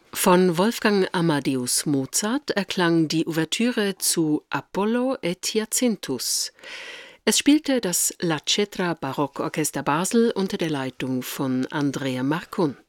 Von Wolfgang Amadeus Mozart erklang die Ouvertüre zu Apollo et Hyacinthus. Es spielte das La Cetra Barockorchester Basel unter der Leitung von Andrea Marcon.